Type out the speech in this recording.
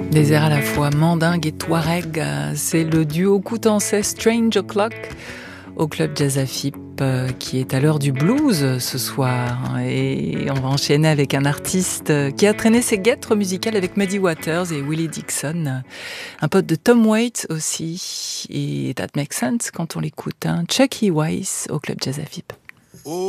Des airs à la fois mandingue et touareg, c'est le duo coutançais Strange O'Clock au club Jazz Afip qui est à l'heure du blues ce soir. Et on va enchaîner avec un artiste qui a traîné ses guêtres musicales avec Muddy Waters et Willie Dixon, un pote de Tom Waits aussi, et that makes sense quand on l'écoute, hein. Chucky Weiss au club Jazz Afip.